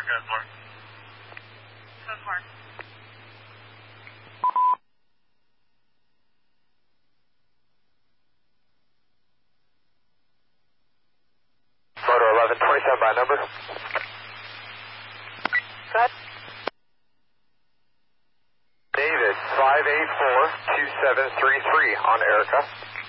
Photo 1127 by number. Good. David, 584-2733 on Erica.